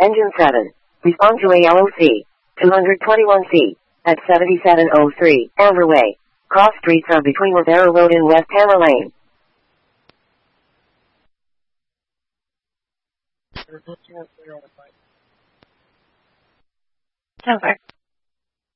Engine 7. Respond to ALOC. 221C. At 7703 Amber Way. Cross streets are between Rivera Road and West Hammer Lane. Over.